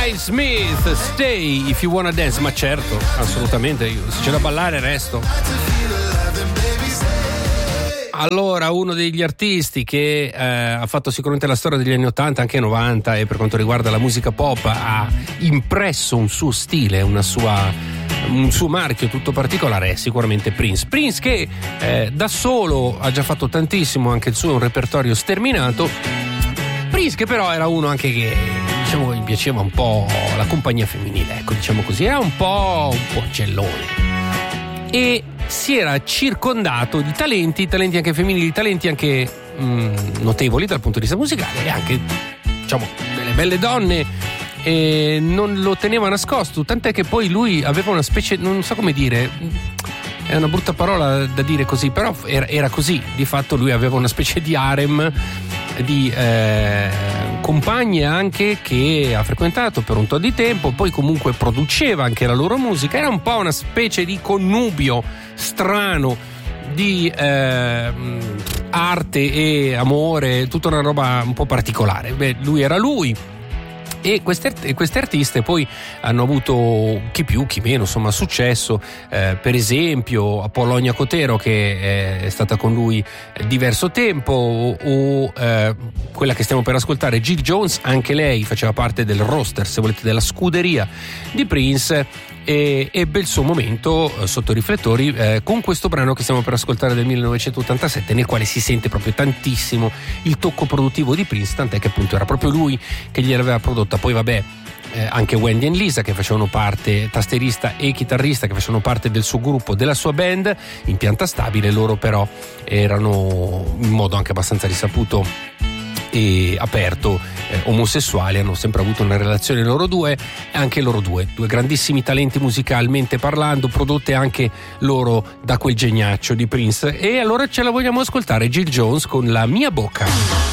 Miles Smith, Stay If You Wanna Dance. Ma certo, assolutamente, se c'è da ballare resto. Allora, uno degli artisti che ha fatto sicuramente la storia degli anni 80, anche 90, e per quanto riguarda la musica pop ha impresso un suo stile, un suo marchio tutto particolare, è sicuramente Prince. Prince che da solo ha già fatto tantissimo, anche il suo è un repertorio sterminato. Prince che però era uno anche che, diciamo, gli piaceva un po' la compagnia femminile, ecco, diciamo così, era un po' cellone. E si era circondato di talenti anche femminili, talenti anche notevoli dal punto di vista musicale, e anche, diciamo, delle belle donne, e non lo teneva nascosto, tant'è che poi lui aveva una specie, non so come dire, è una brutta parola da dire così, però era così, di fatto lui aveva una specie di harem di compagne anche che ha frequentato per un po' di tempo, poi comunque produceva anche la loro musica, era un po' una specie di connubio strano di arte e amore, tutta una roba un po' particolare. Beh, lui era lui. E queste artiste poi hanno avuto chi più chi meno, insomma, successo, per esempio Apollonia Cotero, che è stata con lui diverso tempo, o quella che stiamo per ascoltare, Jill Jones, anche lei faceva parte del roster, se volete, della scuderia di Prince, e ebbe il suo momento sotto i riflettori con questo brano che stiamo per ascoltare del 1987, nel quale si sente proprio tantissimo il tocco produttivo di Prince, tant'è che appunto era proprio lui che gliel'aveva prodotta. Poi vabbè, anche Wendy e Lisa, che facevano parte, tastierista e chitarrista, che facevano parte del suo gruppo, della sua band in pianta stabile. Loro però erano in modo anche abbastanza risaputo e aperto omosessuali, hanno sempre avuto una relazione loro due, e anche loro due grandissimi talenti musicalmente parlando, prodotte anche loro da quel geniaccio di Prince. E allora ce la vogliamo ascoltare, Jill Jones con La mia bocca.